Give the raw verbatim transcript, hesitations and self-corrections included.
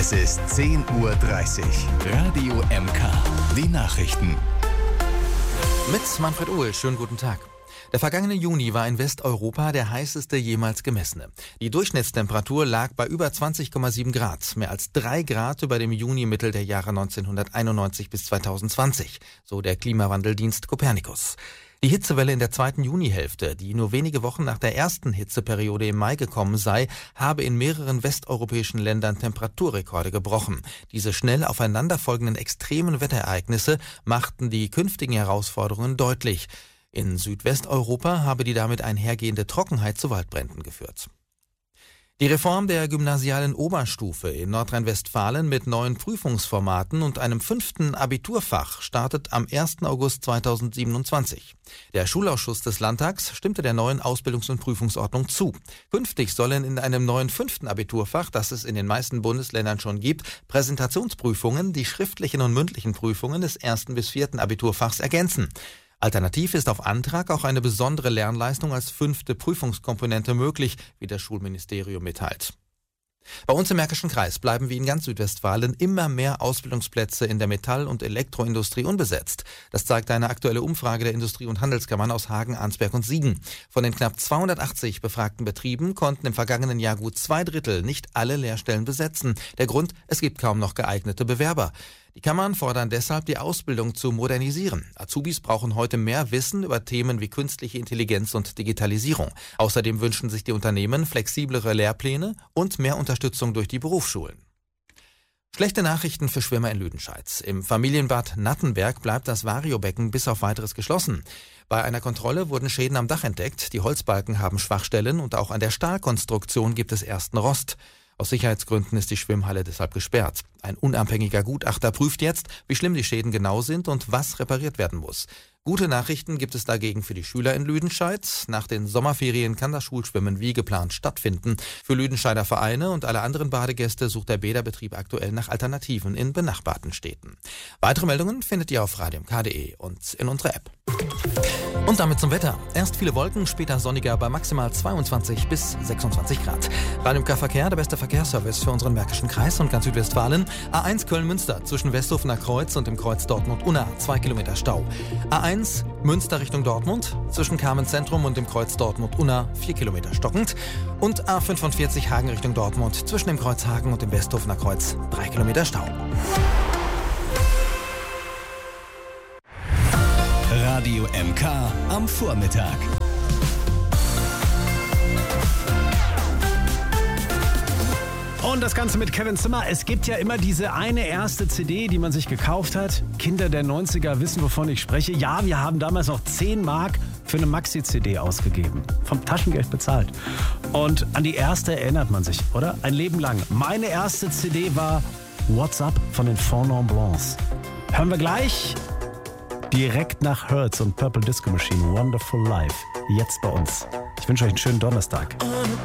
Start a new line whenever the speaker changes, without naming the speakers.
Es ist zehn Uhr dreißig. Radio M K. Die Nachrichten.
Mit Manfred Uhl, schönen guten Tag. Der vergangene Juni war in Westeuropa der heißeste jemals gemessene. Die Durchschnittstemperatur lag bei über zwanzig Komma sieben Grad, mehr als drei Grad über dem Junimittel der Jahre neunzehnhunderteinundneunzig bis zweitausendzwanzig, so der Klimawandeldienst Copernicus. Die Hitzewelle in der zweiten Junihälfte, die nur wenige Wochen nach der ersten Hitzeperiode im Mai gekommen sei, habe in mehreren westeuropäischen Ländern Temperaturrekorde gebrochen. Diese schnell aufeinanderfolgenden extremen Wetterereignisse machten die künftigen Herausforderungen deutlich. In Südwesteuropa habe die damit einhergehende Trockenheit zu Waldbränden geführt. Die Reform der gymnasialen Oberstufe in Nordrhein-Westfalen mit neuen Prüfungsformaten und einem fünften Abiturfach startet am ersten August zweitausendsiebenundzwanzig. Der Schulausschuss des Landtags stimmte der neuen Ausbildungs- und Prüfungsordnung zu. Künftig sollen in einem neuen fünften Abiturfach, das es in den meisten Bundesländern schon gibt, Präsentationsprüfungen die schriftlichen und mündlichen Prüfungen des ersten bis vierten Abiturfachs ergänzen. Alternativ ist auf Antrag auch eine besondere Lernleistung als fünfte Prüfungskomponente möglich, wie das Schulministerium mitteilt. Bei uns im Märkischen Kreis bleiben wie in ganz Südwestfalen immer mehr Ausbildungsplätze in der Metall- und Elektroindustrie unbesetzt. Das zeigt eine aktuelle Umfrage der Industrie- und Handelskammern aus Hagen, Arnsberg und Siegen. Von den knapp zweihundertachtzig befragten Betrieben konnten im vergangenen Jahr gut zwei Drittel nicht alle Lehrstellen besetzen. Der Grund: es gibt kaum noch geeignete Bewerber. Die Kammern fordern deshalb, die Ausbildung zu modernisieren. Azubis brauchen heute mehr Wissen über Themen wie künstliche Intelligenz und Digitalisierung. Außerdem wünschen sich die Unternehmen flexiblere Lehrpläne und mehr Unterstützung durch die Berufsschulen. Schlechte Nachrichten für Schwimmer in Lüdenscheid. Im Familienbad Nattenberg bleibt das Variobecken bis auf Weiteres geschlossen. Bei einer Kontrolle wurden Schäden am Dach entdeckt, die Holzbalken haben Schwachstellen und auch an der Stahlkonstruktion gibt es ersten Rost. Aus Sicherheitsgründen ist die Schwimmhalle deshalb gesperrt. Ein unabhängiger Gutachter prüft jetzt, wie schlimm die Schäden genau sind und was repariert werden muss. Gute Nachrichten gibt es dagegen für die Schüler in Lüdenscheid. Nach den Sommerferien kann das Schulschwimmen wie geplant stattfinden. Für Lüdenscheider Vereine und alle anderen Badegäste sucht der Bäderbetrieb aktuell nach Alternativen in benachbarten Städten. Weitere Meldungen findet ihr auf radio m k punkt d e und in unserer App. Und damit zum Wetter. Erst viele Wolken, später sonniger bei maximal zweiundzwanzig bis sechsundzwanzig Grad. Radio M K Verkehr, der beste Verkehrsservice für unseren Märkischen Kreis und ganz Südwestfalen. A eins Köln-Münster zwischen Westhofener Kreuz und dem Kreuz Dortmund-Unna, zwei Kilometer Stau. A eins Münster Richtung Dortmund zwischen Carmen-Zentrum und dem Kreuz Dortmund-Unna, vier Kilometer stockend. Und A fünfundvierzig Hagen Richtung Dortmund zwischen dem Kreuz Hagen und dem Westhofener Kreuz, drei Kilometer Stau.
Radio M K am Vormittag.
Und das Ganze mit Kevin Zimmer. Es gibt ja immer diese eine erste C D, die man sich gekauft hat. Kinder der neunziger wissen, wovon ich spreche. Ja, wir haben damals noch zehn Mark für eine Maxi-C D ausgegeben. Vom Taschengeld bezahlt. Und an die erste erinnert man sich, oder? Ein Leben lang. Meine erste C D war What's Up von den Four Non Blondes. Hören wir gleich direkt nach Hertz und Purple Disco Machine. Wonderful Life. Jetzt bei uns. Ich wünsche euch einen schönen Donnerstag.